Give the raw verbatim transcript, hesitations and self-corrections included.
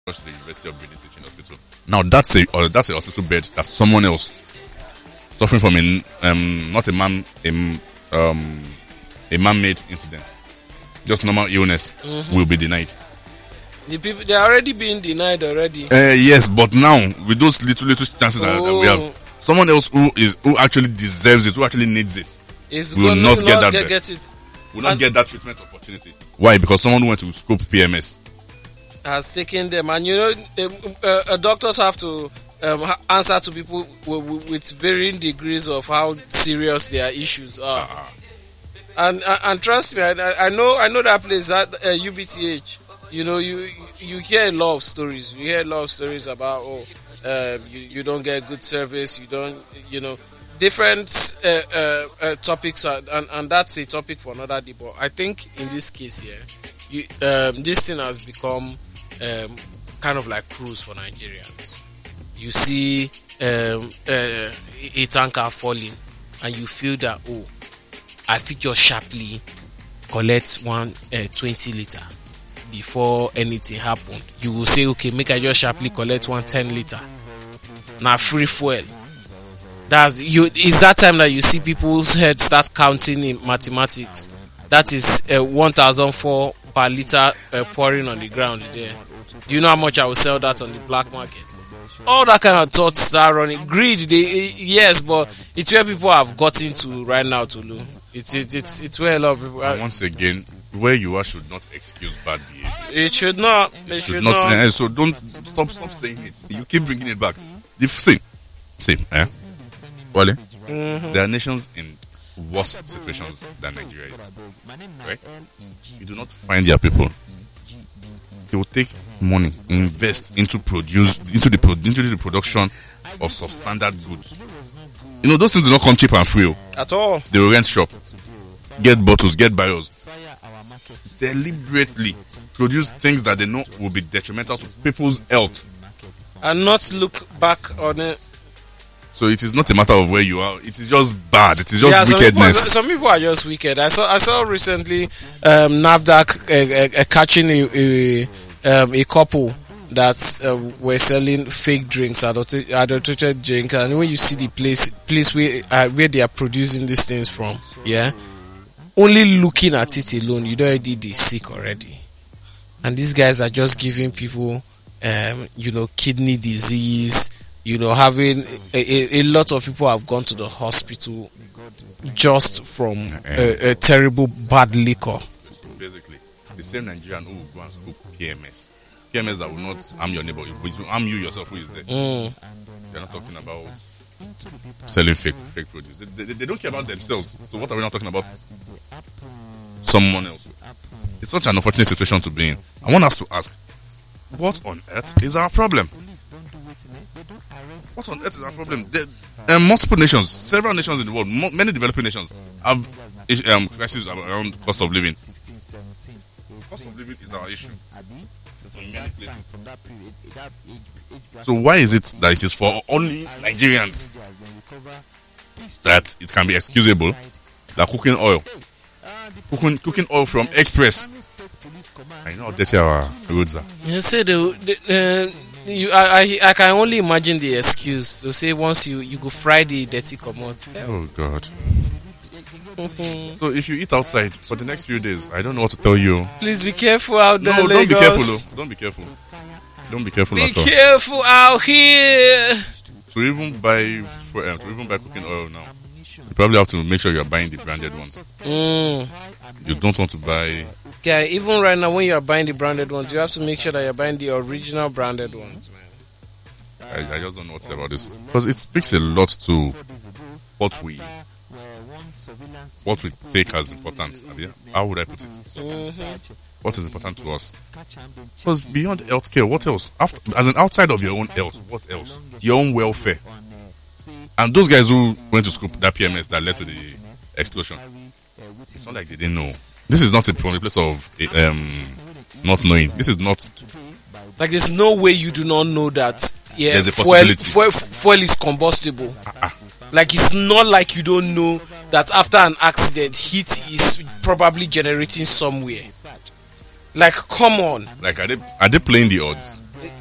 rush to the University of Benin Teaching Hospital. Now that's a or that's a hospital bed that's someone else suffering from a um not a man a, um a man-made incident, just normal illness, mm-hmm. will be denied. The people they are already being denied already. Uh, yes, but now with those little little chances oh. that we have, someone else who is who actually deserves it, who actually needs it, is will not get not that. Get, get it. Will not and get that treatment opportunity. Why? Because someone who went to scope P M S has taken them, and you know, uh, uh, doctors have to um, answer to people with, with varying degrees of how serious their issues are. Uh-huh. And, and and trust me, I, I know I know that place at uh, U B T H. You know, you you hear a lot of stories. You hear a lot of stories about oh, uh, you you don't get good service. You don't, you know, different uh, uh, uh, topics, are, and and that's a topic for another day. But I think in this case here, you, um, this thing has become um, kind of like cruise for Nigerians. You see um, uh, a tanker falling, and you feel that oh, I fit just sharply collect one uh, twenty liter. Before anything happened, you will say, okay, make I just sharply collect one ten liter. Now free fuel. That's you. It's that time that you see people's heads start counting in mathematics. That is uh, one thousand four per liter uh, pouring on the ground there. Do you know how much I will sell that on the black market? All that kind of thoughts start running. Greed, they, yes, but it's where people have gotten to right now, Tulu. It's it, it's it's where a lot of people are. And once again, where you are should not excuse bad behavior. It should not. It, it should, should not. not. Uh, so don't stop stop saying it. You keep bringing it back. The same, same. Eh? Wale, mm-hmm. There are nations in worse situations than Nigeria is. Right? You do not find their people. They will take money, invest into produce into the into the production of substandard goods. You know those things do not come cheap and free. At all. They will rent shop, get bottles, get barrels. Deliberately produce things that they know will be detrimental to people's health, and not look back on it. So it is not a matter of where you are; it is just bad. It is just yeah, wickedness. Some people, some people are just wicked. I saw, I saw recently um, NAFDAC uh, uh, catching a a, um, a couple that uh, were selling fake drinks, adulterated, adulterated drinks, and when you see the place place where uh, where they are producing these things from, yeah. Only looking at it alone, you know already they sick already, and these guys are just giving people, um, you know, kidney disease. You know, having a, a, a lot of people have gone to the hospital just from a, a terrible bad liquor. Basically, the same Nigerian who will go and scoop P M S, P M S that will not harm your neighbor, it will harm you yourself who is there. Mm. They're not talking about selling fake fake produce. They, they, they don't care about themselves. So what are we not talking about? Someone else. It's such an unfortunate situation to be in. I want us to ask, what on earth is our problem? What on earth is our problem? There, um, multiple nations, several nations in the world, mo- many developing nations have um, crises around cost of living. Cost of living is our issue in many places. So why is it that it is for only Nigerians that it can be excusable that cooking oil, cooking, cooking oil from Express? I know how dirty our roads are. You say the, the uh, you, I, I I can only imagine the excuse to say once you, you go fry the dirty commode. Oh God. So if you eat outside for the next few days, I don't know what to tell you. Please be careful out there. No, don't Lagos. be careful. Though. Don't be careful. Don't be careful be at all. Be careful out here. To even buy, for, um, to even buy cooking oil now, you probably have to make sure you are buying the branded ones. Mm. You don't want to buy. Yeah, even right now when you are buying the branded ones, you have to make sure that you're buying the original branded ones, man. I, I just don't know what to say about this because it speaks a lot to what we what we take as important. How would I put it? Mm-hmm. What is important to us? Because beyond healthcare, what else? After, as an outside of your own health, what else? Your own welfare. And those guys who went to scoop that P M S that led to the explosion, it's not like they didn't know. This is not a, from a place of um, not knowing. This is not like there's no way you do not know that. Yeah, there's a fuel, possibility. Fuel, fuel is combustible. Uh-uh. Like it's not like you don't know that after an accident, heat is probably generating somewhere. Like, come on. Like, are they are they playing the odds?